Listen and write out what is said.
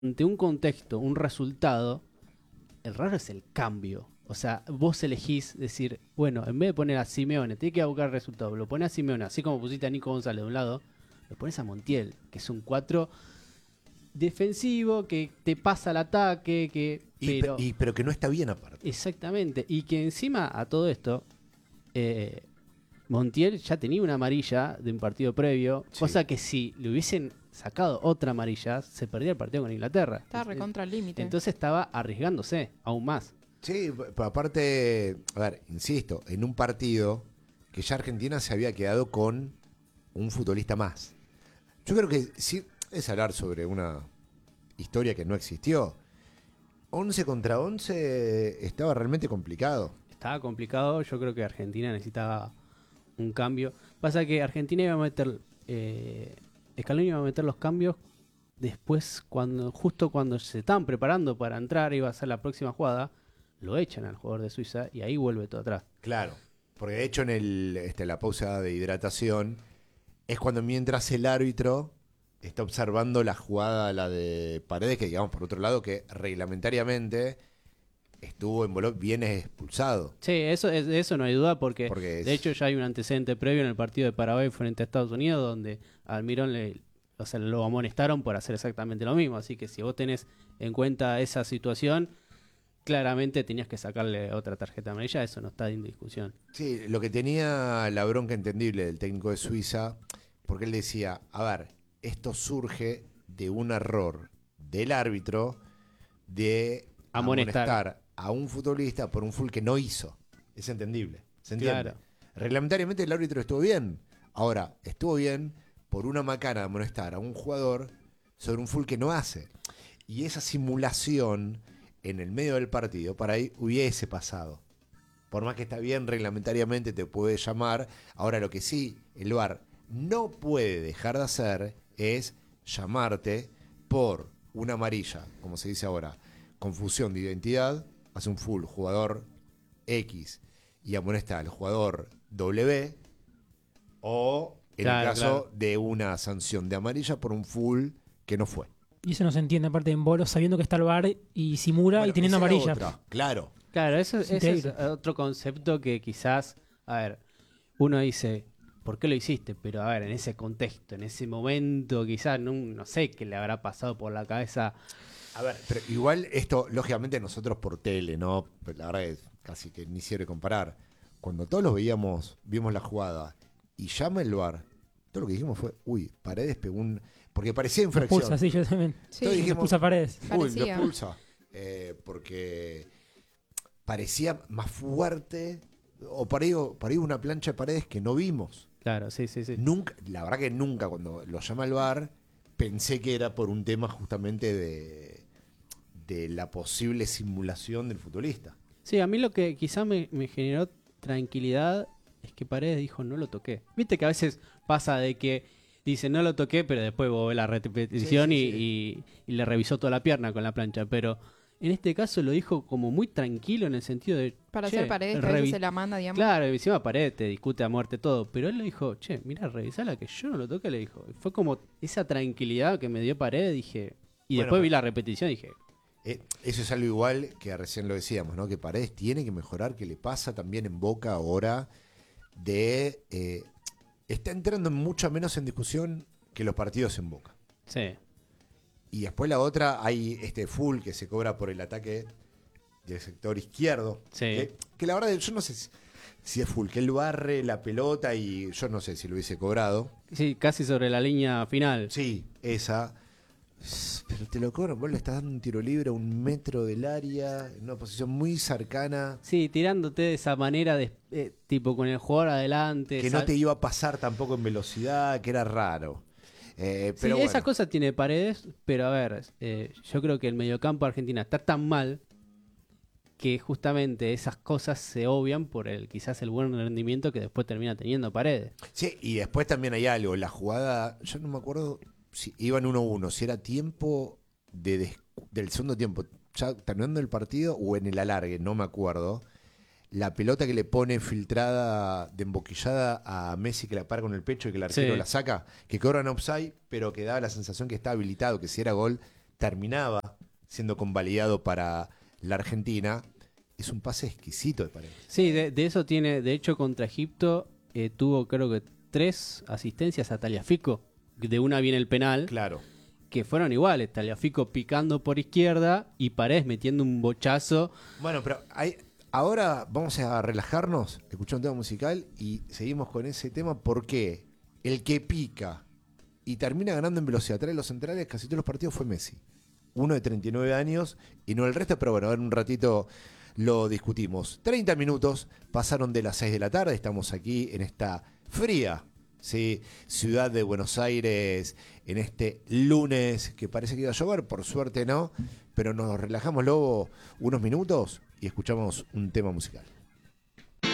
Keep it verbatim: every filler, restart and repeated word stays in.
ante un contexto, un resultado, el raro es el cambio. O sea, vos elegís decir, bueno, en vez de poner a Simeone, te hay que buscar el resultado, lo pones a Simeone, así como pusiste a Nico González de un lado, lo pones a Montiel, que es un cuatro defensivo, que te pasa el ataque, que... Y, Pero, y, pero que no está bien aparte. exactamente, y que encima a todo esto, eh, Montiel ya tenía una amarilla de un partido previo, Sí. cosa que si le hubiesen sacado otra amarilla, se perdía el partido con Inglaterra. Está recontra el límite. Entonces estaba arriesgándose aún más. Sí, pero aparte, a ver, insisto, en un partido que ya Argentina se había quedado con un futbolista más. Yo creo que sí es hablar sobre una historia que no existió. once contra once estaba realmente complicado. Estaba complicado, yo creo que Argentina necesitaba un cambio. Pasa que Argentina iba a meter, eh, Scaloni iba a meter los cambios después, cuando justo cuando se estaban preparando para entrar, iba a ser la próxima jugada, lo echan al jugador de Suiza y ahí vuelve todo atrás. Claro, porque de hecho en el, este, la pausa de hidratación es cuando mientras el árbitro está observando la jugada, la de Paredes, que digamos por otro lado que reglamentariamente estuvo en Bologna, bien expulsado. Sí, eso, es, de eso no hay duda porque, Porque es- de hecho ya hay un antecedente previo en el partido de Paraguay frente a Estados Unidos donde a Almirón le, o sea, lo amonestaron por hacer exactamente lo mismo. Así que si vos tenés en cuenta esa situación, claramente tenías que sacarle otra tarjeta amarilla, eso no está en discusión. Sí, lo que tenía la bronca entendible del técnico de Suiza, porque él decía, a ver, esto surge de un error del árbitro de Amonestar. amonestar a un futbolista por un full que no hizo. Es entendible, ¿se entiende? Claro. Reglamentariamente el árbitro estuvo bien. Ahora, estuvo bien por una macana de amonestar a un jugador sobre un full que no hace. Y esa simulación en el medio del partido, para ahí hubiese pasado. Por más que está bien reglamentariamente te puede llamar, ahora lo que sí el V A R no puede dejar de hacer es llamarte por una amarilla, como se dice ahora, confusión de identidad, hace un full jugador X y amonesta al jugador W, o en Claro, el caso claro. de una sanción de amarilla por un full que no fue. Y eso no se entiende, aparte en bolos, sabiendo que está el V A R y simula Bueno, y teniendo esa era amarilla. otra, claro. Claro, eso, Es ese es increíble. otro concepto que quizás, a ver, uno dice, ¿por qué lo hiciste? Pero a ver, en ese contexto, en ese momento, quizás, no, no sé qué le habrá pasado por la cabeza. A ver, pero igual esto, lógicamente nosotros por tele, ¿no? Pero la verdad es casi que ni sirve comparar. Cuando todos los veíamos, vimos la jugada y llama el V A R, todo lo que dijimos fue, uy, Paredes pegó un... Porque parecía Lo infracción. expulsa, sí, yo también. Sí, Todos Lo dijimos, expulsa a Paredes. uy, lo Parecía. expulsa. Eh, porque parecía más fuerte, o para ahí, o para ahí una plancha de Paredes que no vimos. Claro, sí, sí, sí. Nunca, la verdad que nunca cuando lo llama el V A R pensé que era por un tema justamente de, de la posible simulación del futbolista. Sí, a mí lo que quizás me, me generó tranquilidad es que Paredes dijo, no lo toqué. Viste que a veces pasa de que dice, no lo toqué, pero después vos ves la repetición Sí, sí, y, sí. y- y le revisó toda la pierna con la plancha. Pero en este caso lo dijo como muy tranquilo en el sentido de... Para "Che, hacer paredes, que a revi- veces se la manda, digamos. Claro, y encima Paredes te discute a muerte todo. Pero él le dijo, che, mira, revisala que yo no lo toqué, le dijo. Y fue como esa tranquilidad que me dio Paredes, dije... Y Bueno, después pero- vi la repetición y dije, Eh, eso es algo igual que recién lo decíamos, ¿no? Que Paredes tiene que mejorar, que le pasa también en Boca ahora de... eh, está entrando mucho menos en discusión que los partidos en Boca. sí. Y después la otra, hay este full que se cobra por el ataque del sector izquierdo. Sí. Que, que la verdad, yo no sé si, si es full, que él barre la pelota y yo no sé si lo hubiese cobrado. Sí, casi sobre la línea final. Sí, esa. Pero te lo cobran, vos le estás dando un tiro libre a un metro del área, en una posición muy cercana, Sí, tirándote de esa manera, de, eh, tipo con el jugador adelante. que sal- no te iba a pasar tampoco en velocidad, que era raro. Eh, Sí, pero esas bueno, cosas tiene Paredes, pero a ver, eh, yo creo que el mediocampo de Argentina está tan mal que justamente esas cosas se obvian por el quizás el buen rendimiento que después termina teniendo Paredes. sí, y después también hay algo, la jugada, yo no me acuerdo si iban uno a uno, si era tiempo de des- del segundo tiempo, ya terminando el partido o en el alargue, no me acuerdo. La pelota que le pone filtrada de emboquillada a Messi que la para con el pecho y que el arquero Sí. la saca, que cobran offside, pero que daba la sensación que está habilitado, que si era gol terminaba siendo convalidado para la Argentina. Es un pase exquisito de Paredes. Sí, de, de eso tiene, de hecho contra Egipto eh, tuvo creo que tres asistencias a Tagliafico, de una viene el penal, Claro. que fueron iguales, Tagliafico picando por izquierda y Paredes metiendo un bochazo. Bueno, pero hay, ahora vamos a relajarnos, escuchar un tema musical y seguimos con ese tema porque el que pica y termina ganando en velocidad, trae los centrales, casi todos los partidos fue Messi. Uno de treinta y nueve años y no el resto, pero bueno, en un ratito lo discutimos. treinta minutos pasaron de las seis de la tarde, estamos aquí en esta fría, ¿sí?, ciudad de Buenos Aires, en este lunes que parece que iba a llover, por suerte no, pero nos relajamos luego unos minutos y escuchamos un tema musical.